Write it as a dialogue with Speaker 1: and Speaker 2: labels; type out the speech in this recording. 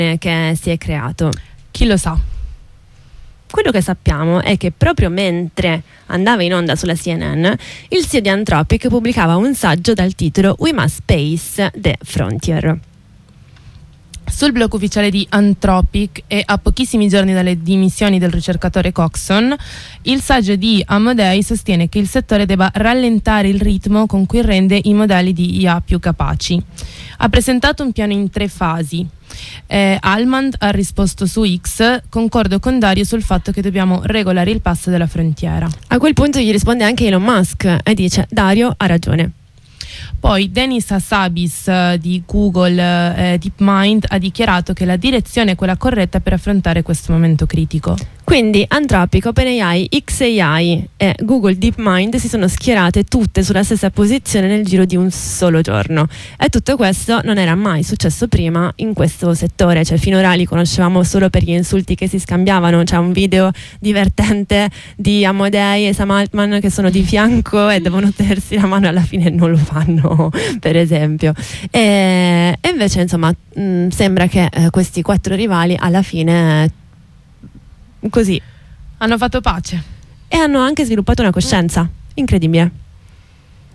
Speaker 1: che si è creato.
Speaker 2: Chi lo sa?
Speaker 1: Quello che sappiamo è che proprio mentre andava in onda sulla CNN, il sito di Anthropic pubblicava un saggio dal titolo We Must Space the Frontier.
Speaker 2: Sul blog ufficiale di Anthropic e a pochissimi giorni dalle dimissioni del ricercatore Coxon, il saggio di Amodei sostiene che il settore debba rallentare il ritmo con cui rende i modelli di IA più capaci. Ha presentato un piano in 3 fasi. Almond ha risposto su X: concordo con Dario sul fatto che dobbiamo regolare il passo della frontiera.
Speaker 1: A quel punto gli risponde anche Elon Musk e dice: Dario ha ragione.
Speaker 2: Poi Denis Hassabis di Google DeepMind ha dichiarato che la direzione è quella corretta per affrontare questo momento critico.
Speaker 1: Quindi Anthropic, OpenAI, xAI e Google DeepMind si sono schierate tutte sulla stessa posizione nel giro di un solo giorno, e tutto questo non era mai successo prima in questo settore. Cioè, finora li conoscevamo solo per gli insulti che si scambiavano. C'è un video divertente di Amodei e Sam Altman che sono di fianco e devono tenersi la mano e alla fine non lo fanno, per esempio. E invece insomma sembra che questi 4 rivali alla fine così
Speaker 2: hanno fatto pace
Speaker 1: e hanno anche sviluppato una coscienza incredibile.